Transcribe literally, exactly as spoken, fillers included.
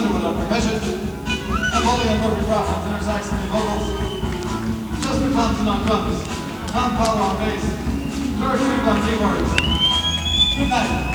Underwood on percussion, Emily and Murphy Croft on tenor saxophone and vocals, Chester Thompson on drums, Tom Powell on bass, George Reeve on keyboards. Good night.